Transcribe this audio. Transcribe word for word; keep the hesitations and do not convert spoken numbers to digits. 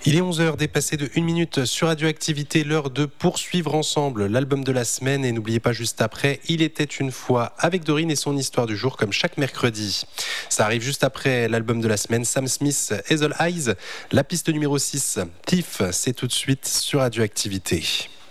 Il est onze heures dépassé de une minute sur Radioactivité, l'heure de poursuivre ensemble l'album de la semaine. Et n'oubliez pas juste après, Il était une fois avec Dorine et son histoire du jour comme chaque mercredi. Ça arrive juste après l'album de la semaine, Sam Smith, Hazel Eyes, la piste numéro six, Tiff, c'est tout de suite sur Radioactivité.